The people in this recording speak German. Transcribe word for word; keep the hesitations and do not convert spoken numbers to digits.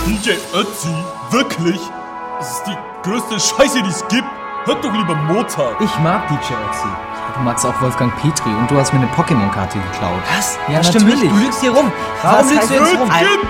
D J Ötzi? Wirklich? Das ist die größte Scheiße, die es gibt. Hört doch lieber Mozart. Ich mag D J Ötzi. Du magst auch Wolfgang Petri und du hast mir eine Pokémon-Karte geklaut. Was? Ja, stimmt natürlich. nicht. Du lügst hier rum. Warum Was lügst heißt du jetzt das? rum? Gib